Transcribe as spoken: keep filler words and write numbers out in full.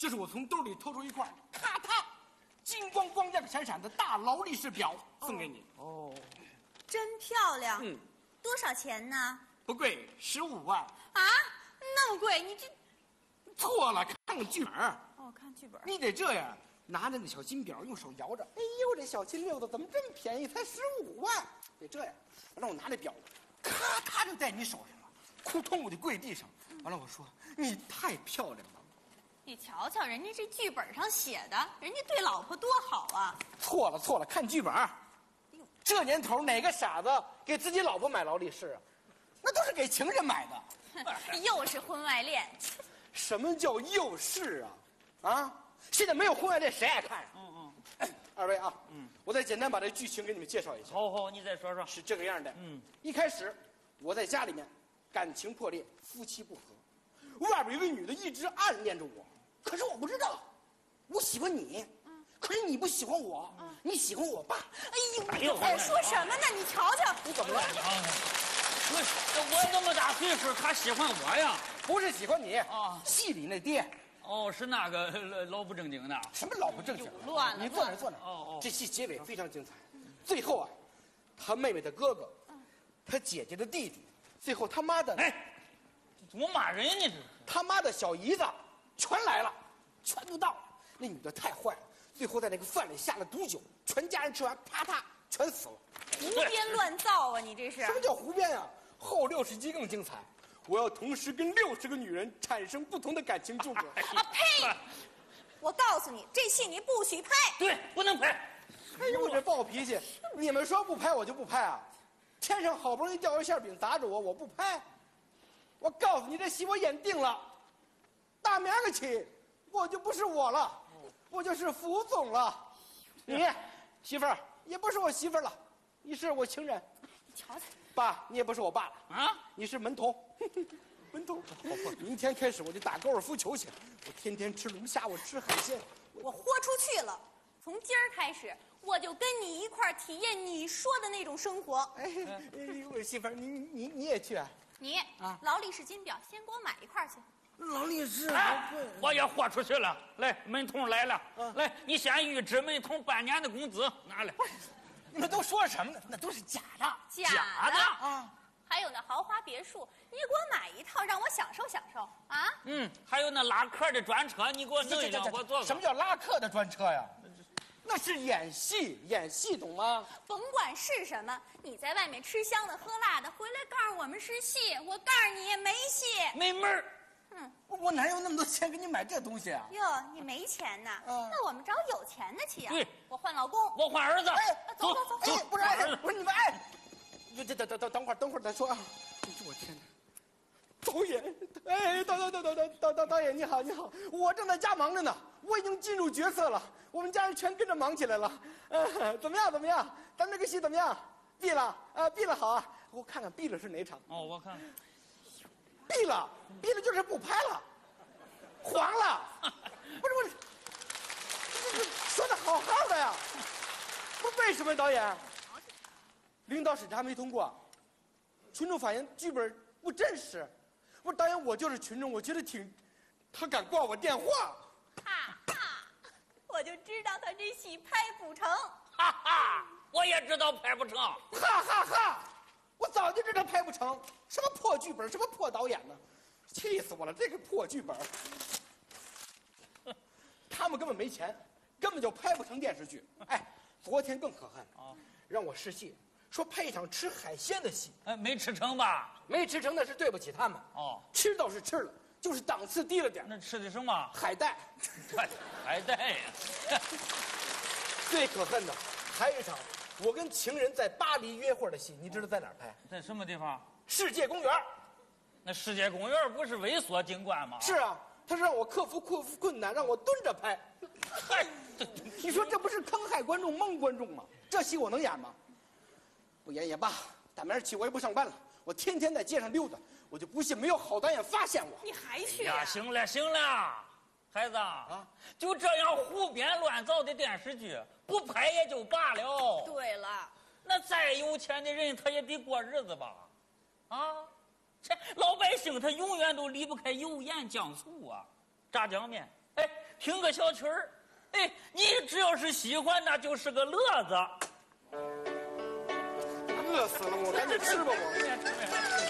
这是我从兜里掏出一块，咔嗒，金光光亮闪闪的大劳力士表，送给你。 哦，真漂亮。 嗯， 多少钱呢？ 不贵，十五万。 啊，那么贵？你这错了，看看剧本。 哦，看剧本。 你得这样，拿着那小金表，用手摇着。哎呦，这小金溜子怎么这么便宜？才十五万。得这样，让我拿着表，咔嗒就在你手上了，扑通我就跪地上。完了，我说你太漂亮了。 你瞧瞧，人家这剧本上写的，人家对老婆多好啊！ 错了错了，看剧本。这年头哪个傻子给自己老婆买劳力士啊？那都是给情人买的。 又是婚外恋。 什么叫又是啊？啊！现在没有婚外恋，谁爱看呀、啊？ 嗯嗯。二位啊，嗯，我再简单把这剧情给你们介绍一下。 好好，你再说说。 是这个样的。 嗯， 一开始我在家里面，感情破裂，夫妻不和。外边有个女的一直暗恋着我，可是我不知道，我喜欢你，嗯，可是你不喜欢我，嗯，你喜欢我爸。 哎呦，你在说什么呢？你瞧瞧， 你怎么了？ 不是，我这么大岁数，他喜欢我呀？ 不是喜欢你啊， 戏里那爹。 哦，是那个老不正经的。 什么老不正经？ 乱了！ 你坐那坐那。 哦哦， 这戏结尾非常精彩，最后啊，他妹妹的哥哥，他姐姐的弟弟，最后他妈的， 哎，怎么骂人呢？这是他妈的小姨子全来了，全都到了。那女的太坏了，最后在那个饭里下了毒酒，全家人吃完，啪嗒全死了。 胡编乱造啊！你这是什么叫胡编啊？后六十集更精彩，我要同时跟六十个女人产生不同的感情纠葛。 啊呸！我告诉你，这戏你不许拍。 对，不能拍。 哎呦，我这暴脾气！你们说不拍我就不拍啊？天上好不容易掉一馅饼砸着我，我不拍。我告诉你，这戏我演定了，大明儿个起，我就不是我了，我就是福总了。你媳妇儿也不是我媳妇儿了，你是我情人。 瞧瞧， 爸，你也不是我爸了啊， 你是门童。门童，明天开始我就打高尔夫球去，我天天吃龙虾，我吃海鲜， 我豁出去了。从今儿开始，我就跟你一块儿体验你说的那种生活。 哎，我媳妇儿，你你你也去啊？ 你啊，劳力士金表，先给我买一块去。 劳力士， 哎，我也豁出去了。来，门童来了，嗯、来，你先预支门童半年的工资，拿来。 你们都说什么呢？那都是假的， 假的, 假的啊！还有那豪华别墅，你给我买一套，让我享受享受啊！ 嗯，还有那拉客的专车，你给我弄一辆，我坐。 什么叫拉客的专车呀？那是演戏，演戏懂吗？ 甭管是什么，你在外面吃香的喝辣的，回来告诉我们是戏，我告诉你没戏， 没门儿。 嗯， 我哪有那么多钱给你买这东西啊？ 哟，你没钱呐？ 嗯， 那我们找有钱的去啊。 对， 我换老公， 我换儿子。 哎，走走走， 哎，不是，哎，不是你们哎，等等等等等会儿，等会儿再说啊！哎呦，我天哪！导演，哎，导导导导导导导导演你好，你好，我正在家忙着呢，我已经进入角色了，我们家人全跟着忙起来了。呃，怎么样？怎么样？咱们这个戏怎么样？闭了啊，闭了好啊，我看看闭了是哪场？ 哦，我看。 闭了，闭了就是不拍了，黄了。不是不是，这这说的好好的呀，不是为什么导演？领导审查没通过，群众反映剧本不真实。我说导演，我就是群众，我觉得挺，他敢挂我电话。 哈哈，我就知道他这戏拍不成。 哈哈，我也知道拍不成。 哈哈哈，我早就知道拍不成，什么破剧本，什么破导演呢，气死我了！这个破剧本，他们根本没钱，根本就拍不成电视剧。哎，昨天更可恨啊，让我试戏。说拍一场吃海鲜的戏， 哎，没吃成吧？ 没吃成那是对不起他们。 哦， 吃倒是吃了，就是档次低了点。 那吃的什么？ 海带。 海带呀！ 最可恨的还有一场，我跟情人在巴黎约会的戏，你知道在哪儿拍？ 在什么地方？ 世界公园。 那世界公园不是猥琐景观吗？ 是啊，他是让我克服困困难，让我蹲着拍。嗨，你说这不是坑害观众、蒙观众吗？这戏我能演吗？不演也罢，大明儿起我也不上班了，我天天在街上溜达，我就不信没有好导演发现我。 你还去呀？行了行了，孩子啊，就这样胡编乱造的电视剧，不拍也就罢了。 对了， 那再有钱的人他也得过日子吧？啊，这老百姓他永远都离不开油盐酱醋啊，炸酱面。哎， 听个小曲儿，哎，你只要是喜欢，那就是个乐子。 饿死了我，赶紧吃吧我。